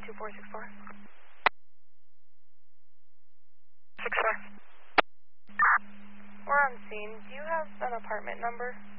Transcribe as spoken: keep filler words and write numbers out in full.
two four six four. six four. We're on scene. Do you have an apartment number?